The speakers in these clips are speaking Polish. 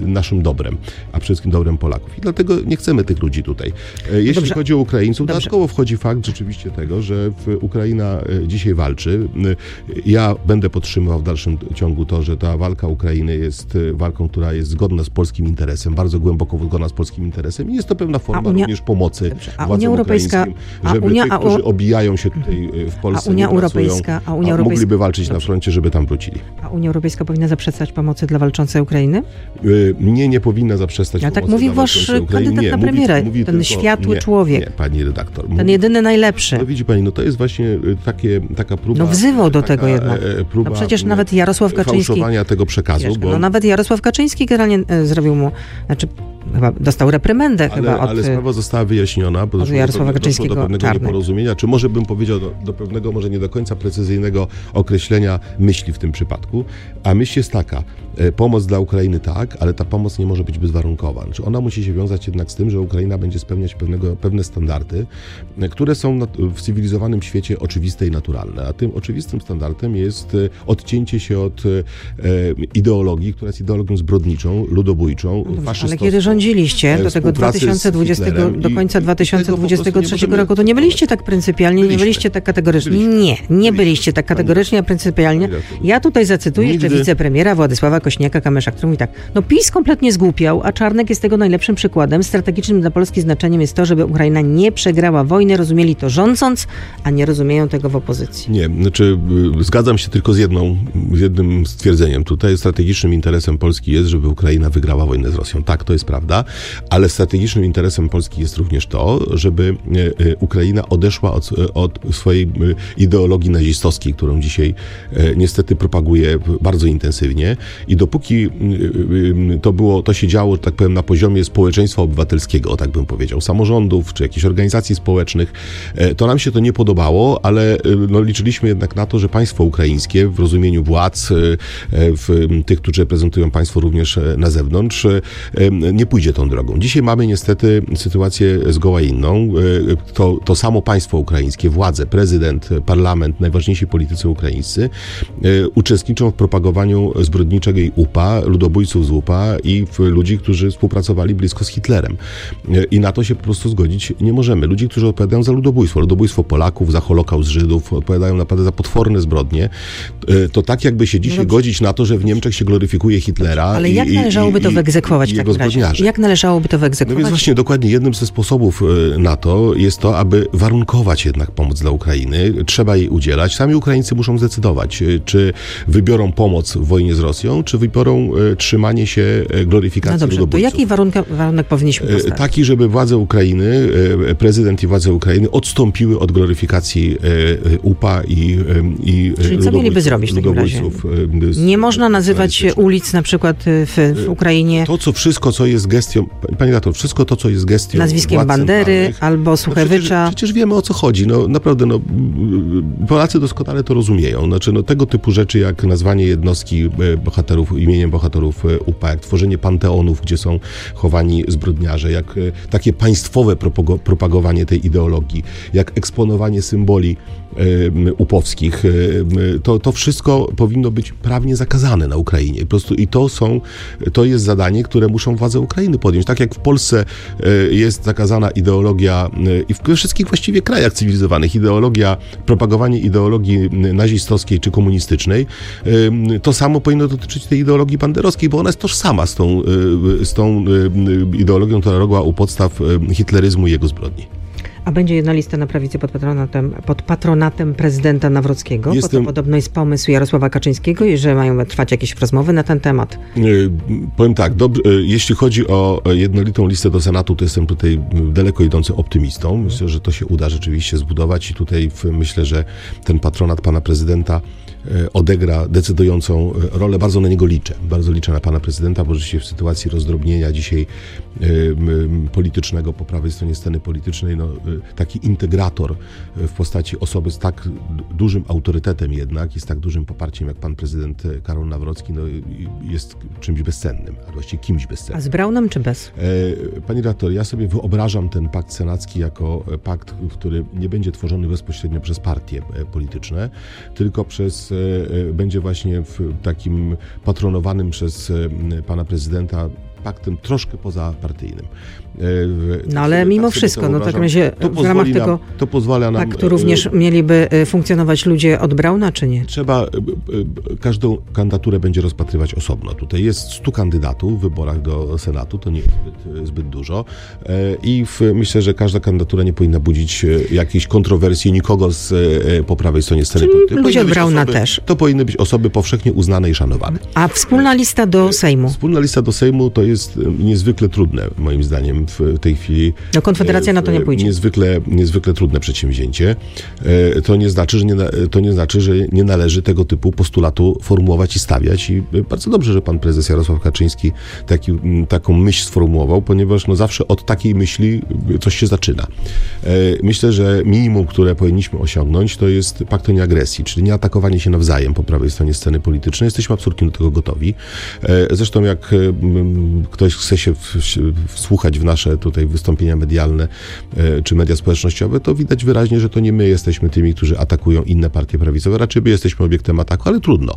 naszym dobrem, a przede wszystkim dobrem Polaków. I dlatego nie chcemy tych ludzi tutaj. Jeśli chodzi o Ukraińców, dodatkowo wchodzi fakt rzeczywiście tego, że Ukraina dzisiaj walczy. Ja będę podtrzymywał w dalszym ciągu to, że ta walka Ukrainy jest walką, która jest zgodna z polskim interesem, bardzo głęboko zgodna z polskim interesem i jest to pewna forma również pomocy władzom ukraińskim, żeby tych, którzy obijają się tutaj w Polsce, mogliby walczyć na froncie, żeby tam wrócili. A Unia Europejska powinna zaprzestać pomocy dla walczącej Ukrainy? Nie powinna zaprzestać pomocy tak mówi wasz kandydat na premiera, ten światły człowiek. Nie, pani redaktor. Ten jedyny najlepszy. No widzi pani, to jest właśnie taka próba... wzywał do tego jednak. Przecież nawet Jarosław Kaczyński... fałszowania tego przekazu. Nawet Jarosław Kaczyński generalnie zrobił mu... chyba dostał reprymendę ale sprawa została wyjaśniona, bo doszło do pewnego nieporozumienia, czy może bym powiedział do pewnego, może nie do końca precyzyjnego określenia myśli w tym przypadku, a myśl jest taka, pomoc dla Ukrainy tak, ale ta pomoc nie może być bezwarunkowa. Znaczy ona musi się wiązać jednak z tym, że Ukraina będzie spełniać pewne standardy, które są w cywilizowanym świecie oczywiste i naturalne, a tym oczywistym standardem jest odcięcie się od ideologii, która jest ideologią zbrodniczą, ludobójczą, faszystowską. Ale kiedy rządziliście do tego 2020, do końca 2023 roku, to nie byliście tak pryncypialnie, nie byliście tak kategoryczni. Nie byliście tak kategorycznie, a pryncypialnie. Ja tutaj zacytuję jeszcze wicepremiera Władysława Kośniaka-Kamysza, który mówi tak, PiS kompletnie zgłupiał, a Czarnek jest tego najlepszym przykładem. Strategicznym dla Polski znaczeniem jest to, żeby Ukraina nie przegrała wojny. Rozumieli to rządząc, a nie rozumieją tego w opozycji. Nie, zgadzam się tylko z jednym stwierdzeniem. Tutaj strategicznym interesem Polski jest, żeby Ukraina wygrała wojnę z Rosją. Tak, to jest prawda, ale strategicznym interesem Polski jest również to, żeby Ukraina odeszła od swojej ideologii nazistowskiej, którą dzisiaj niestety propaguje bardzo intensywnie i dopóki to się działo, tak powiem, na poziomie społeczeństwa obywatelskiego, tak bym powiedział, samorządów czy jakichś organizacji społecznych, to nam się to nie podobało, ale liczyliśmy jednak na to, że państwo ukraińskie w rozumieniu władz, tych, którzy reprezentują państwo również na zewnątrz, nie pójdzie tą drogą. Dzisiaj mamy niestety sytuację zgoła inną. To samo państwo ukraińskie, władze, prezydent, parlament, najważniejsi politycy ukraińscy uczestniczą w propagowaniu zbrodniczego UPA, ludobójców z UPA i ludzi, którzy współpracowali blisko z Hitlerem. I na to się po prostu zgodzić nie możemy. Ludzie, którzy odpowiadają za ludobójstwo Polaków, za Holokaust Żydów, odpowiadają naprawdę za potworne zbrodnie, to tak jakby się dzisiaj godzić na to, że w Niemczech się gloryfikuje Hitlera. Ale jak należałoby to wyegzekwować w takim razie? Jak należałoby to wyegzekwować? No więc właśnie dokładnie jednym ze sposobów na to jest to, aby warunkować jednak pomoc dla Ukrainy. Trzeba jej udzielać. Sami Ukraińcy muszą zdecydować, czy wybiorą pomoc w wojnie z Rosją, czy wybiorą trzymanie się gloryfikacji ludobójców. To jaki warunek powinniśmy postawić? Taki, żeby władze Ukrainy, prezydent i władze Ukrainy odstąpiły od gloryfikacji UPA i Czyli co mieliby zrobić w takim razie? Nie można nazywać ulic na przykład w Ukrainie... Wszystko, co jest gestią, pani redaktor, wszystko to, co jest gestią nazwiskiem Bandery albo Suchewicza. Przecież wiemy, o co chodzi. Naprawdę, Polacy doskonale to rozumieją. Tego typu rzeczy, jak nazwanie jednostki imieniem bohaterów UPA, jak tworzenie panteonów, gdzie są chowani zbrodniarze, jak takie państwowe propagowanie tej ideologii, jak eksponowanie symboli upowskich. To wszystko powinno być prawnie zakazane na Ukrainie. Po prostu to jest zadanie, które muszą władze Ukrainy podjąć. Tak jak w Polsce jest zakazana ideologia i we wszystkich właściwie krajach cywilizowanych propagowanie ideologii nazistowskiej czy komunistycznej, to samo powinno dotyczyć tej ideologii banderowskiej, bo ona jest tożsama z tą ideologią, która legła u podstaw hitleryzmu i jego zbrodni. A będzie jedna lista na prawicy pod patronatem prezydenta Nawrockiego? Bo to podobno jest pomysł Jarosława Kaczyńskiego i że mają trwać jakieś rozmowy na ten temat. Powiem tak, jeśli chodzi o jednolitą listę do Senatu, to jestem tutaj daleko idący optymistą. Myślę, że to się uda rzeczywiście zbudować i tutaj myślę, że ten patronat pana prezydenta odegra decydującą rolę. Bardzo na niego liczę. Bardzo liczę na pana prezydenta, bo rzeczywiście w sytuacji rozdrobnienia dzisiaj politycznego po prawej stronie sceny politycznej, taki integrator w postaci osoby z tak dużym autorytetem jednak i z tak dużym poparciem jak pan prezydent Karol Nawrocki, jest czymś bezcennym, a właściwie kimś bezcennym. A z Braunem czy bez? Pani redaktor, ja sobie wyobrażam ten pakt senacki jako pakt, który nie będzie tworzony bezpośrednio przez partie polityczne, tylko będzie właśnie w takim patronowanym przez pana prezydenta paktem troszkę pozapartyjnym. No ale mimo wszystko, no w takim razie w ramach tego paktu również mieliby funkcjonować ludzie od Brauna, czy nie? Trzeba, każdą kandydaturę będzie rozpatrywać osobno. Tutaj jest 100 kandydatów w wyborach do Senatu, to nie jest zbyt dużo i myślę, że każda kandydatura nie powinna budzić jakiejś kontrowersji nikogo po prawej stronie sceny politycznej. Ludzie od Brauna też. To powinny być osoby powszechnie uznane i szanowane. A wspólna lista do Sejmu? Wspólna lista do Sejmu to jest niezwykle trudne, moim zdaniem, w tej chwili. No Konfederacja na to nie pójdzie. Niezwykle trudne przedsięwzięcie. To nie znaczy, że nie należy tego typu postulatu formułować i stawiać. I bardzo dobrze, że pan prezes Jarosław Kaczyński taką myśl sformułował, ponieważ zawsze od takiej myśli coś się zaczyna. Myślę, że minimum, które powinniśmy osiągnąć, to jest pakt o nieagresji, czyli nie atakowanie się nawzajem po prawej stronie sceny politycznej. Jesteśmy absolutnie do tego gotowi. Zresztą jak ktoś chce się wsłuchać w nasze tutaj wystąpienia medialne czy media społecznościowe, to widać wyraźnie, że to nie my jesteśmy tymi, którzy atakują inne partie prawicowe. Raczej my jesteśmy obiektem ataku, ale trudno.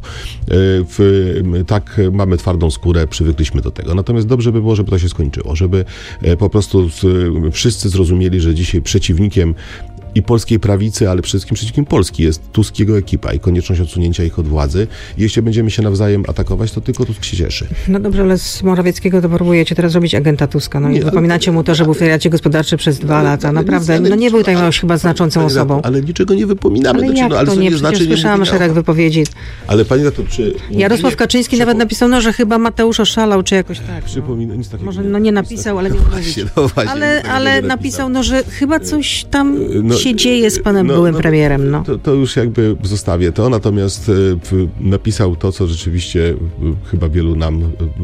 Tak mamy twardą skórę, przywykliśmy do tego. Natomiast dobrze by było, żeby to się skończyło, żeby po prostu wszyscy zrozumieli, że dzisiaj przeciwnikiem i polskiej prawicy, ale przede wszystkim przeciwnikiem Polski jest Tusk i jego ekipa i konieczność odsunięcia ich od władzy. Jeśli będziemy się nawzajem atakować, to tylko Tusk się cieszy. No dobrze, ale z Morawieckiego to próbujecie teraz robić agenta Tuska. No i wypominacie mu to, że był w feriacie gospodarczym przez 2 lata. Naprawdę, nie był taką chyba znaczącą osobą. Ale niczego nie wypominamy. Ale jak to nie? Przecież słyszałam szereg wypowiedzi. Ale pani to czy... Jarosław Kaczyński nawet napisał, że chyba Mateusz oszalał, czy jakoś tak. Nic takiego. Może nie napisał, ale nie mówić. Ale napisał, że chyba coś tam się dzieje z panem byłym premierem. To już jakby zostawię to, natomiast napisał to, co rzeczywiście chyba wielu nam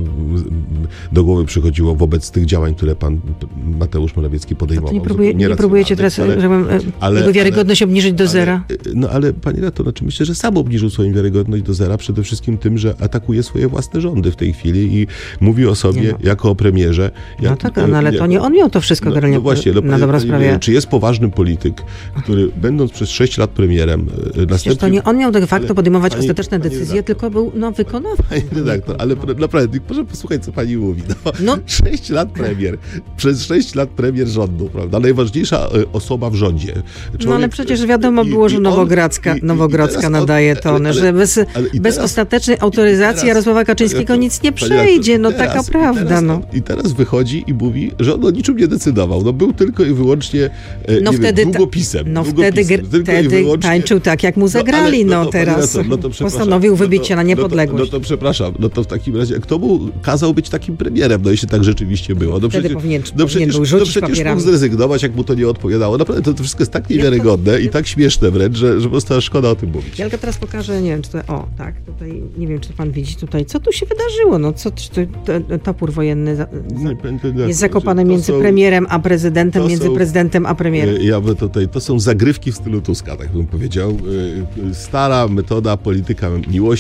do głowy przychodziło wobec tych działań, które pan Mateusz Morawiecki podejmował. Nie próbujecie teraz, żeby jego wiarygodność obniżyć do zera? Ale pani redaktor, myślę, że sam obniżył swoją wiarygodność do zera przede wszystkim tym, że atakuje swoje własne rządy w tej chwili i mówi o sobie jako o premierze. Ale to nie on miał to wszystko na dobrą sprawę. Czy jest poważny polityk, który będąc przez 6 lat premierem... Przecież to nie on miał de facto podejmować ostateczne decyzje, tylko był wykonawcą. Pani redaktor, ale naprawdę, proszę posłuchać, co pani mówi. 6 lat premier, przez 6 lat premier rządu, prawda? Najważniejsza osoba w rządzie. Ale przecież wiadomo było, że Nowogrodzka nadaje tony, że bez ostatecznej autoryzacji Jarosława Kaczyńskiego nic nie przejdzie. Taka prawda. I teraz wychodzi i mówi, że on o niczym nie decydował. Był tylko i wyłącznie długopisem. Wtedy tańczył tak, jak mu zagrali, teraz postanowił wybić się na niepodległość. To przepraszam, to w takim razie, kto mu kazał być takim premierem, jeśli tak rzeczywiście było? Wtedy powinien był rzucić przecież mógł zrezygnować, jak mu to nie odpowiadało. Naprawdę to wszystko jest tak niewiarygodne i tak śmieszne wręcz, że po prostu szkoda o tym mówić. Ja tylko teraz pokażę, nie wiem, czy to... tutaj, nie wiem, czy pan widzi tutaj, co tu się wydarzyło, topór wojenny jest zakopany między premierem a prezydentem, między prezydentem a premierem. To są zagrywki w stylu Tuska, tak bym powiedział. Stara metoda polityka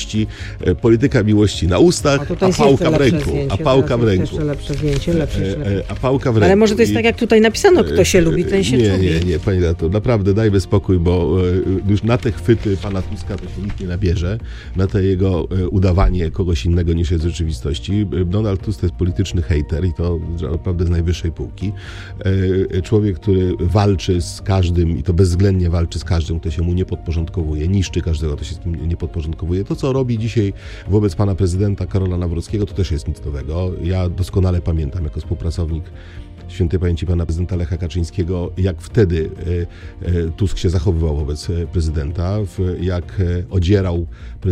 miłości na ustach, a pałka w ręku. Lepsze zdjęcie. Ale może to jest tak, jak tutaj napisano, kto się lubi, ten się czubi. Nie, pani redaktor, naprawdę dajmy spokój, bo już na te chwyty pana Tuska to się nikt nie nabierze, na te jego udawanie kogoś innego niż jest w rzeczywistości. Donald Tusk to jest polityczny hejter i to naprawdę z najwyższej półki. Człowiek, który walczy z każdym i to bezwzględnie walczy z każdym, kto się mu nie podporządkowuje, niszczy każdego, kto się z tym nie podporządkowuje. To, co robi dzisiaj wobec pana prezydenta Karola Nawrockiego, to też jest nic nowego. Ja doskonale pamiętam jako współpracownik świętej pamięci pana prezydenta Lecha Kaczyńskiego, jak wtedy Tusk się zachowywał wobec prezydenta, jak odzierał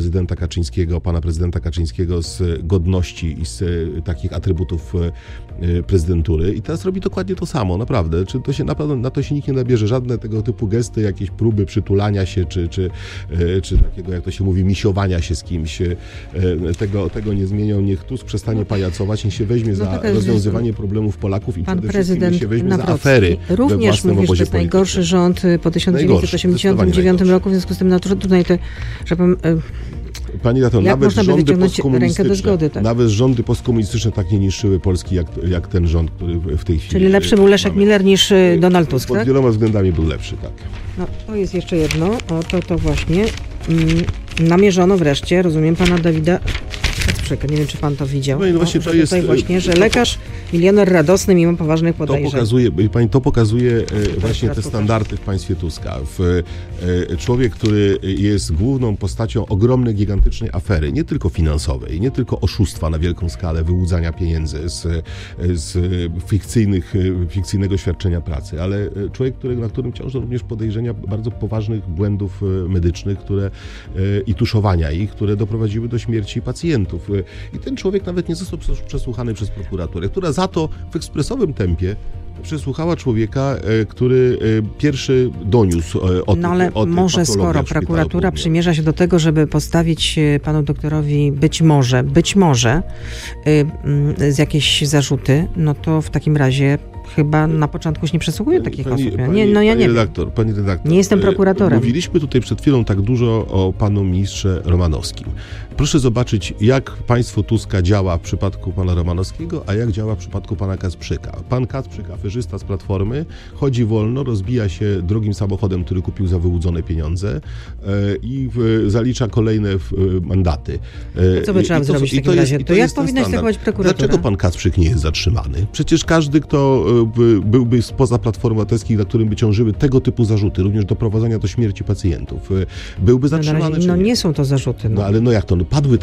pana prezydenta Kaczyńskiego z godności i z takich atrybutów prezydentury. I teraz robi dokładnie to samo, naprawdę. Na to się nikt nie nabierze. Żadne tego typu gesty, jakieś próby przytulania się, czy takiego, jak to się mówi, misiowania się z kimś. Tego nie zmienią. Niech Tusk przestanie pajacować, niech się weźmie za rozwiązywanie problemów Polaków i przede wszystkim niech się weźmie za afery również mówi, że to jest najgorszy rząd po 1989 roku, w związku z tym Pani redaktor, nawet rządy postkomunistyczne tak nie niszczyły Polski jak ten rząd, który w tej chwili... Czyli lepszy był Leszek Miller niż Donald Tusk, pod wieloma względami był lepszy, tak. To jest jeszcze jedno, to właśnie namierzono wreszcie, rozumiem, pana Dawida Kacprzyka. Nie wiem, czy pan to widział. No właśnie to jest... właśnie, że lekarz, milioner radosny mimo poważnych podejrzeń. To pokazuje właśnie te standardy w państwie Tuska. Człowiek, który jest główną postacią ogromnej, gigantycznej afery, nie tylko finansowej, nie tylko oszustwa na wielką skalę, wyłudzania pieniędzy z fikcyjnego świadczenia pracy, ale człowiek, na którym ciążą również podejrzenia bardzo poważnych błędów medycznych, i tuszowania ich, które doprowadziły do śmierci pacjentów. I ten człowiek nawet nie został przesłuchany przez prokuraturę, która za to w ekspresowym tempie przesłuchała człowieka, który pierwszy doniósł o tym. No ale może skoro prokuratura przymierza się do tego, żeby postawić panu doktorowi być może z jakieś zarzuty, no to w takim razie chyba na początku już nie przesłuchuje takich osób. Pani redaktor, nie jestem prokuratorem. Mówiliśmy tutaj przed chwilą tak dużo o panu ministrze Romanowskim. Proszę zobaczyć, jak państwo Tuska działa w przypadku pana Romanowskiego, a jak działa w przypadku pana Kacprzyka. Pan Kacprzyk, aferzysta z Platformy, chodzi wolno, rozbija się drogim samochodem, który kupił za wyłudzone pieniądze i zalicza kolejne mandaty. Co by trzeba zrobić w takim razie? To jak powinna się zachować prokuratura? Dlaczego pan Kacprzyk nie jest zatrzymany? Przecież każdy, kto byłby spoza Platformy Obywatelskiej, na którym by ciążyły tego typu zarzuty, również doprowadzenia do śmierci pacjentów, byłby zatrzymany. No nie są to zarzuty. No ale jak to? Padły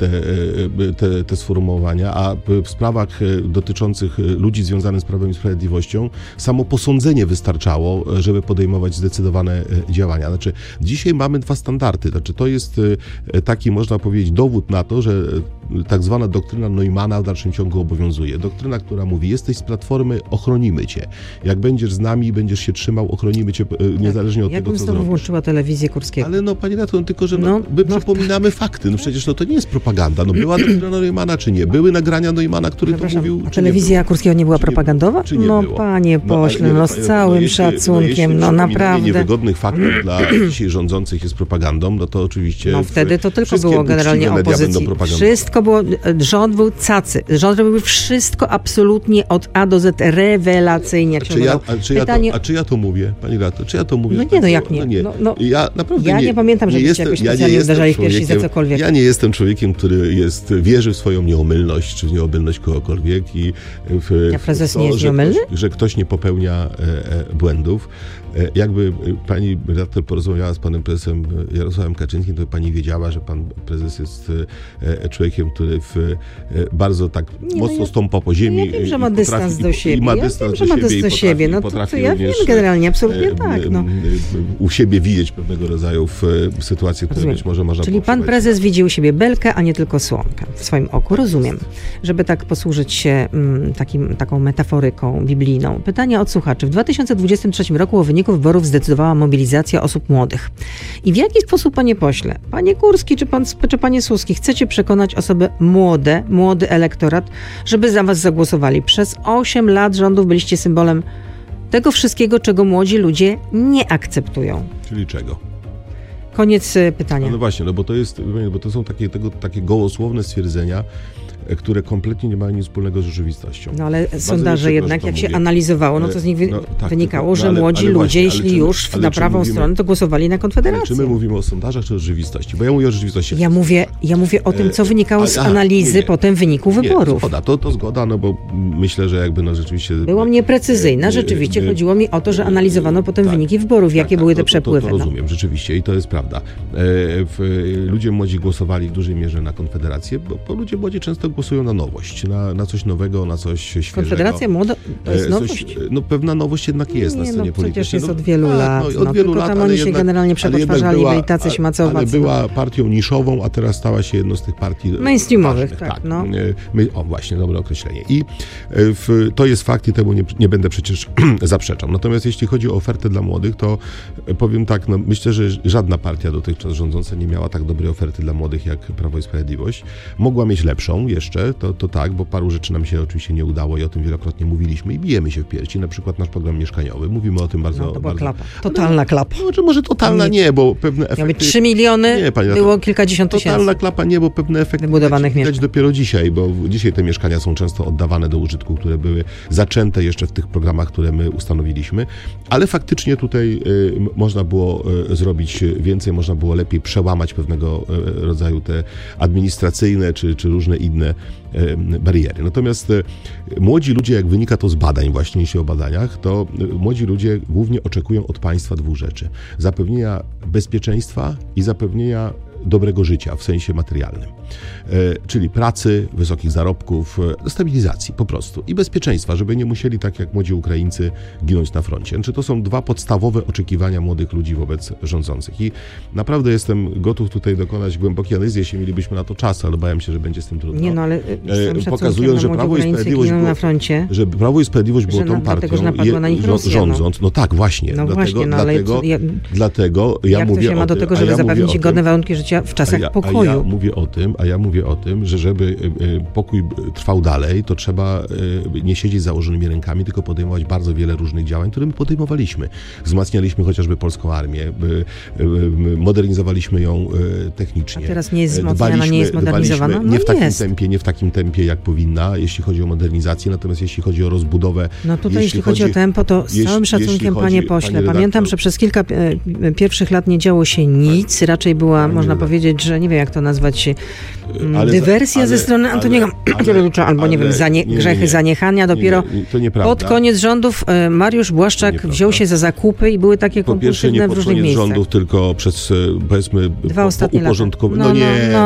te sformułowania, a w sprawach dotyczących ludzi związanych z Prawem i Sprawiedliwością samo posądzenie wystarczało, żeby podejmować zdecydowane działania. Znaczy, dzisiaj mamy dwa standardy. Znaczy, to jest taki, można powiedzieć, dowód na to, że tak zwana doktryna Neumana w dalszym ciągu obowiązuje. Doktryna, która mówi, jesteś z Platformy, ochronimy cię. Jak będziesz z nami, będziesz się trzymał, ochronimy cię niezależnie od tego, co zrobisz. Jakbym znowu włączyła telewizję Kurskiego. Ale pani redaktor, tylko że przypominamy fakty. No przecież to nie jest propaganda. Była doktryna Neumana, czy nie? Były nagrania Neumana, który to mówił, a telewizja Kurskiego nie była propagandowa? Czy nie było? Panie pośle, z całym szacunkiem, naprawdę. Niewygodnych faktów dla dzisiaj rządzących jest propagandą, no to oczywiście... No wtedy to tylko było generalnie opozycji. Wszystko było, rząd był cacy. Rząd robił wszystko absolutnie od A do Z, rewelacyjnie. Czy ja to mówię, pani redaktor? Czy ja to mówię? No nie, jak nie? Ja naprawdę nie pamiętam, żebyście jakoś specjalnie uderzali w piersi za cokolwiek. Ja nie jestem człowiekiem, który wierzy w swoją nieomylność, czy w nieomylność kogokolwiek. Prezes nie jest nieomylny? Że ktoś nie popełnia błędów. Jakby pani redaktor porozmawiała z panem prezesem Jarosławem Kaczyńskim, to pani wiedziała, że pan prezes jest człowiekiem, który bardzo tak mocno stąpa po ziemi. Ja wiem, że ma dystans do siebie. No to ja wiem generalnie, absolutnie tak. U siebie widzieć pewnego rodzaju sytuacje, które być może można... Czyli pan prezes widzi u siebie belkę, a nie tylko słomkę w swoim oku. Rozumiem. Żeby tak posłużyć się taką metaforyką biblijną. Pytanie od słuchaczy. W 2023 roku o wyniku wyborów zdecydowała mobilizacja osób młodych. I w jaki sposób, panie pośle, panie Kurski czy panie Suski, chcecie przekonać osoby młody elektorat, żeby za was zagłosowali? Przez 8 lat rządów byliście symbolem tego wszystkiego, czego młodzi ludzie nie akceptują. Czyli czego? Koniec pytania. No właśnie, bo to są takie gołosłowne stwierdzenia, które kompletnie nie mają nic wspólnego z rzeczywistością. No ale sondaże jednak, jak się analizowało, to z nich wynikało, że młodzi ludzie, jeśli już na prawą stronę, to głosowali na Konfederację. Czy my mówimy o sondażach, czy o rzeczywistości? Bo ja mówię o rzeczywistości. Ja mówię o tym, co wynikało z analizy potem wyniku wyborów. To zgoda, bo myślę, że rzeczywiście... Byłam nieprecyzyjna, rzeczywiście chodziło mi o to, że analizowano potem wyniki wyborów, jakie były te przepływy. To rozumiem, rzeczywiście i to jest prawda. Ludzie młodzi głosowali w dużej mierze na Konfederację, bo ludzie młodzi często głosują na nowość, na coś nowego, na coś świeżego. Konfederacja młoda to jest nowość? Pewna nowość jednak jest na scenie politycznej. Przecież jest od wielu lat. Tam oni się generalnie przepodwarzali, byli tacy śmacowacy. Ale była partią niszową, a teraz stała się jedną z tych partii mainstreamowych, tak. Właśnie, dobre określenie. I to jest fakt i temu nie będę przecież zaprzeczał. Natomiast jeśli chodzi o ofertę dla młodych, to powiem tak, myślę, że żadna partia dotychczas rządząca nie miała tak dobrej oferty dla młodych jak Prawo i Sprawiedliwość. Mogła mieć lepszą jeszcze, to tak, bo paru rzeczy nam się oczywiście nie udało i o tym wielokrotnie mówiliśmy i bijemy się w piersi, na przykład nasz program mieszkaniowy. Mówimy o tym bardzo... to była klapa. Totalna klapa. Może totalna nie, bo pewne efekty... Miały być 3 miliony, było kilkadziesiąt tysięcy. Totalna klapa nie, bo pewne efekty widać dopiero dzisiaj, bo dzisiaj te mieszkania są często oddawane do użytku, które były zaczęte jeszcze w tych programach, które my ustanowiliśmy, ale faktycznie tutaj można było zrobić więcej, można było lepiej przełamać pewnego rodzaju te administracyjne czy różne inne pewne bariery. Natomiast młodzi ludzie, jak wynika to z badań, właśnie jeśli o badaniach, to młodzi ludzie głównie oczekują od państwa dwóch rzeczy. Zapewnienia bezpieczeństwa i zapewnienia dobrego życia w sensie materialnym. Czyli pracy, wysokich zarobków, stabilizacji po prostu i bezpieczeństwa, żeby nie musieli, tak jak młodzi Ukraińcy, ginąć na froncie. Znaczy, to są dwa podstawowe oczekiwania młodych ludzi wobec rządzących. I naprawdę jestem gotów tutaj dokonać głębokiej analizy, jeśli mielibyśmy na to czas, ale obawiam się, że będzie z tym trudno. Nie, no ale pokazując, że Prawo i Sprawiedliwość było, na froncie, że Prawo i Sprawiedliwość było tą partią rządząc. No tak, właśnie. Dlatego ja mówię o tym. Jak to się ma do tego, żeby zapewnić godne warunki życia w czasach pokoju? A ja mówię o tym, że żeby pokój trwał dalej, to trzeba nie siedzieć z założonymi rękami, tylko podejmować bardzo wiele różnych działań, które my podejmowaliśmy. Wzmacnialiśmy chociażby polską armię, modernizowaliśmy ją technicznie. A teraz nie jest wzmocniona, nie jest modernizowana? Nie w takim tempie, jak powinna, jeśli chodzi o modernizację, natomiast jeśli chodzi o rozbudowę... No tutaj jeśli chodzi o tempo, to z całym szacunkiem, panie pośle, pamiętam, że przez kilka pierwszych lat nie działo się nic, raczej była, można powiedzieć, że nie wiem jak to nazwać, dywersja ze strony Antoniego Macierewicza, albo nie wiem, grzechy zaniechania. Dopiero pod koniec rządów Mariusz Błaszczak wziął się za zakupy i były takie kompulsywne w różnych miejscach. Po rządów, tylko przez, powiedzmy, dwa ostatnie uporządkowanie.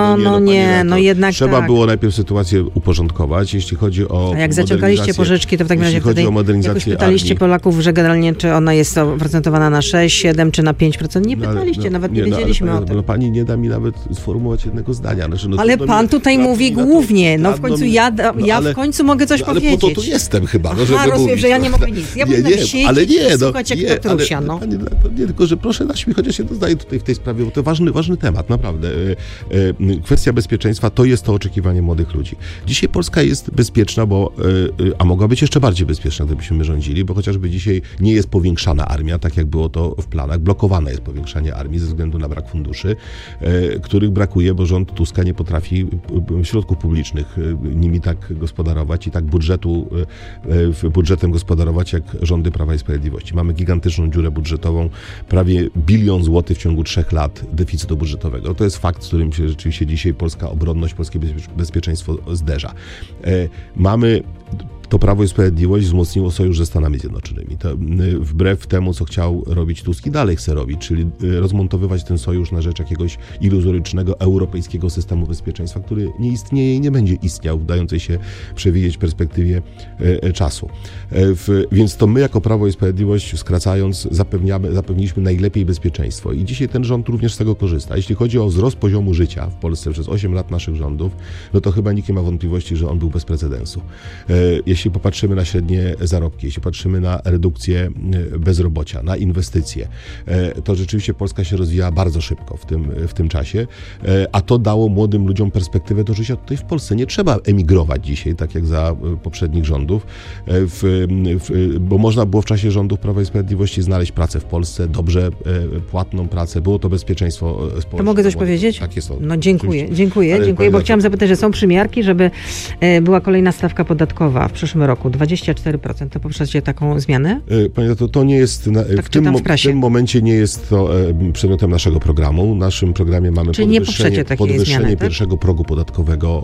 Jednak trzeba było najpierw sytuację uporządkować, jeśli chodzi o jak zaciągaliście pożyczki, to w takim razie wtedy jakoś pytaliście Polaków, że generalnie czy ona jest oprocentowana na 6, 7 czy na 5%. Nie pytaliście, nawet nie wiedzieliśmy o tym. Pani nie da mi nawet sformułować jednego zdania. Ale pan tutaj mówi głównie. No w końcu ja w końcu mogę coś powiedzieć. Ale po to tu jestem chyba. Rozumiem, że ja nie mogę nic. Ja będę siedzieć, słuchać jak Petrusia. Nie, tylko że proszę dać mi chociaż jedno zdanie tutaj w tej sprawie, bo to ważny temat, naprawdę. Kwestia bezpieczeństwa to jest to oczekiwanie młodych ludzi. Dzisiaj Polska jest bezpieczna, a mogła być jeszcze bardziej bezpieczna, gdybyśmy my rządzili, bo chociażby dzisiaj nie jest powiększana armia, tak jak było to w planach. Blokowane jest powiększanie armii ze względu na brak funduszy, których brakuje, bo rząd Tuska nie potrafi środków publicznych nimi tak gospodarować i tak budżetem gospodarować jak rządy Prawa i Sprawiedliwości. Mamy gigantyczną dziurę budżetową, prawie 1 bilion złotych w ciągu 3 lat deficytu budżetowego. To jest fakt, z którym się rzeczywiście dzisiaj polska obronność, polskie bezpieczeństwo zderza. To Prawo i Sprawiedliwość wzmocniło sojusz ze Stanami Zjednoczonymi. To wbrew temu, co chciał robić Tusk i dalej chce robić, czyli rozmontowywać ten sojusz na rzecz jakiegoś iluzorycznego europejskiego systemu bezpieczeństwa, który nie istnieje i nie będzie istniał w dającej się przewidzieć perspektywie czasu. Więc to my jako Prawo i Sprawiedliwość, skracając, zapewniliśmy najlepiej bezpieczeństwo i dzisiaj ten rząd również z tego korzysta. Jeśli chodzi o wzrost poziomu życia w Polsce przez 8 lat naszych rządów, no to chyba nikt nie ma wątpliwości, że on był bez precedensu. Jeśli popatrzymy na średnie zarobki, jeśli patrzymy na redukcję bezrobocia, na inwestycje, to rzeczywiście Polska się rozwijała bardzo szybko w tym czasie, a to dało młodym ludziom perspektywę do życia tutaj w Polsce. Nie trzeba emigrować dzisiaj, tak jak za poprzednich rządów, bo można było w czasie rządów Prawa i Sprawiedliwości znaleźć pracę w Polsce, dobrze płatną pracę, było to bezpieczeństwo społeczne. To mogę coś powiedzieć? Tak jest. No dziękuję, bo chciałam zapytać, że są przymiarki, żeby była kolejna stawka podatkowa w przyszłym roku, 24%. To poprzecie taką zmianę? Panie, to nie jest, w tym momencie nie jest to przedmiotem naszego programu. W naszym programie mamy podwyższenie pierwszego progu podatkowego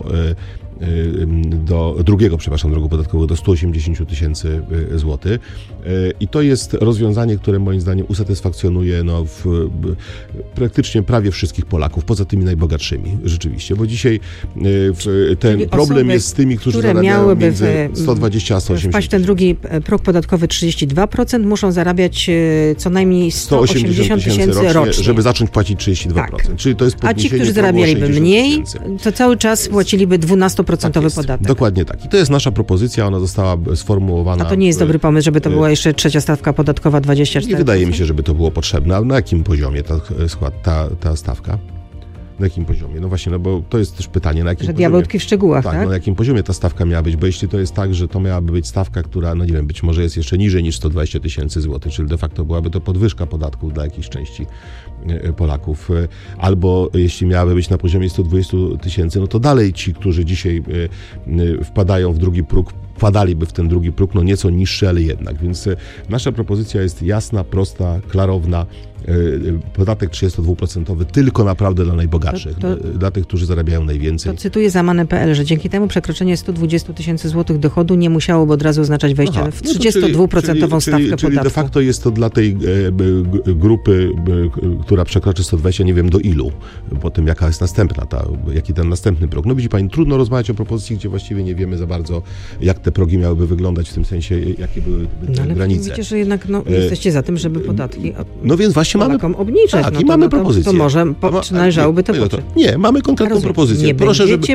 do progu podatkowego do 180 tysięcy złotych. I to jest rozwiązanie, które moim zdaniem usatysfakcjonuje praktycznie prawie wszystkich Polaków, poza tymi najbogatszymi, rzeczywiście, bo dzisiaj ten problem jest z tymi, którzy zarabiają między 120 a 180. Wpaść w ten drugi próg podatkowy 32%, muszą zarabiać co najmniej 180 tysięcy rocznie, żeby zacząć płacić 32%. Tak. Czyli to jest a ci, którzy zarabialiby mniej, to cały czas płaciliby 12% podatek. Dokładnie tak. I to jest nasza propozycja, ona została sformułowana. A to nie jest dobry pomysł, żeby to była jeszcze trzecia stawka podatkowa 24%? Nie wydaje mi się, żeby to było potrzebne. A na jakim poziomie ta stawka? Na jakim poziomie? No właśnie, bo to jest też pytanie, na jakim poziomie. Że diabełki w szczegółach, tak? Na jakim poziomie ta stawka miała być, bo jeśli to jest tak, że to miałaby być stawka, która, nie wiem, być może jest jeszcze niżej niż 120 tysięcy złotych, czyli de facto byłaby to podwyżka podatków dla jakiejś części Polaków, albo jeśli miałaby być na poziomie 120 tysięcy, no to dalej ci, którzy dzisiaj wpadają w drugi próg, wkładaliby w ten drugi próg, no nieco niższy, ale jednak. Więc nasza propozycja jest jasna, prosta, klarowna. Podatek 32% tylko naprawdę dla najbogatszych, dla tych, którzy zarabiają najwięcej. To cytuję Zamane.pl, że dzięki temu przekroczenie 120 000 złotych dochodu nie musiałoby od razu oznaczać wejścia w 32% stawkę podatku. Czyli de facto jest to dla tej grupy, która przekroczy 120, nie wiem do ilu, potem jaka jest następna, jaki ten następny próg. No widzi pani, trudno rozmawiać o propozycji, gdzie właściwie nie wiemy za bardzo, jak te progi miałyby wyglądać, w tym sensie, jakie były te granice. Mówicie, że jednak jesteście za tym, żeby podatki no więc właśnie Polakom obniżyć. Tak, i mamy propozycję. To może należałoby to poprzeć. Nie, mamy konkretną propozycję. Nie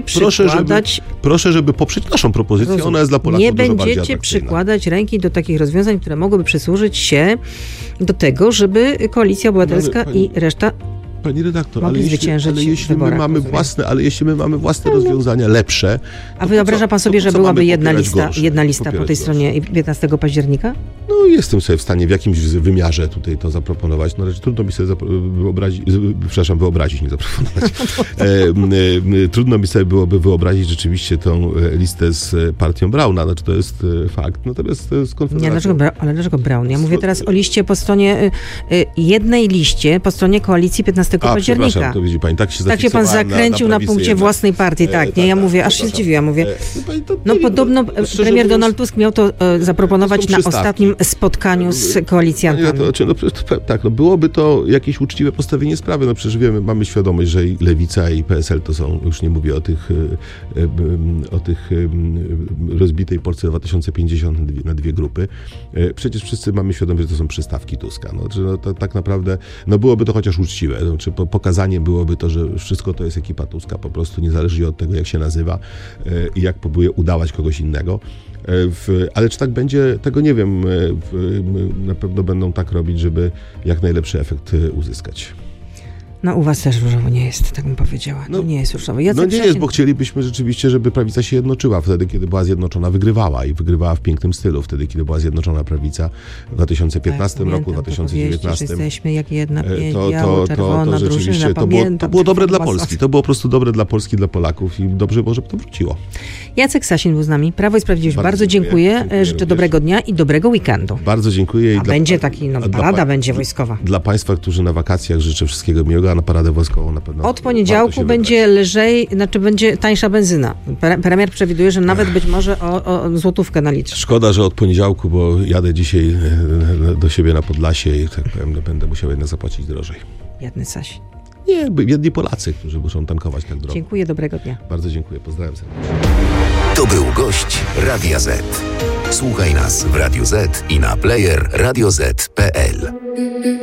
Proszę, żeby poprzeć naszą propozycję. Rozumiem. Ona jest dla Polaków nie dużo bardziej atrakcyjna. Nie będziecie przykładać ręki do takich rozwiązań, które mogłyby przysłużyć się do tego, żeby Koalicja Obywatelska i reszta Pani redaktor, ale jeśli my mamy własne rozwiązania lepsze... A wyobraża pan sobie, że byłaby jedna lista po tej stronie 15 października? No jestem sobie w stanie w jakimś wymiarze tutaj to zaproponować. No lecz trudno mi sobie wyobrazić, nie zaproponować. Trudno mi sobie byłoby wyobrazić rzeczywiście tą listę z partią Brauna. Znaczy to jest fakt. Natomiast z Konfederacją... Ale dlaczego Braun? Ja mówię teraz o liście po stronie jednej liście po stronie koalicji 15 października. To widzi pani, tak się pan zakręcił na punkcie własnej partii, tak, nie? Ja mówię, aż się zdziwiłam, mówię. No podobno premier Donald Tusk miał to zaproponować na ostatnim spotkaniu z koalicjantami. Byłoby to jakieś uczciwe postawienie sprawy. No przecież wiemy, mamy świadomość, że i Lewica i PSL to są, już nie mówię o tych rozbitej Polsce 2050 na dwie grupy. Przecież wszyscy mamy świadomość, że to są przystawki Tuska. To tak naprawdę, byłoby to chociaż uczciwe. Czy pokazanie byłoby to, że wszystko to jest ekipa Tuska, po prostu niezależnie od tego, jak się nazywa i jak próbuje udawać kogoś innego. Ale czy tak będzie, tego nie wiem. Na pewno będą tak robić, żeby jak najlepszy efekt uzyskać. No u was też różowo nie jest, tak bym powiedziała. Nie jest różowo. Nie jest, bo chcielibyśmy rzeczywiście, żeby prawica się jednoczyła. Wtedy, kiedy była zjednoczona, wygrywała i wygrywała w pięknym stylu. Wtedy, kiedy była zjednoczona prawica w 2015 roku, w 2019. Jesteśmy jak jedna biało-czerwona drużyna, to było dobre dla Polski. To było po prostu dobre dla Polski, dla Polaków i dobrze było, żeby to wróciło. Jacek Sasin był z nami. Prawo i Sprawiedliwość. Bardzo dziękuję. Życzę dobrego dnia i dobrego weekendu. Bardzo dziękuję. Będzie parada będzie wojskowa. Dla Państwa, którzy na wakacjach, życzę wszystkiego miłego, a na paradę wojskową na pewno. Od poniedziałku będzie lżej, będzie tańsza benzyna. Premier przewiduje, że nawet być może o złotówkę na litr. Szkoda, że od poniedziałku, bo jadę dzisiaj do siebie na Podlasie i tak powiem, będę musiał jednak zapłacić drożej. Biedny Sasin. Nie, biedni Polacy, którzy muszą tankować tak drogo. Dziękuję, dobrego dnia. Bardzo dziękuję, pozdrawiam serdecznie. To był gość Radia Z. Słuchaj nas w Radiu Z i na player radioz.pl.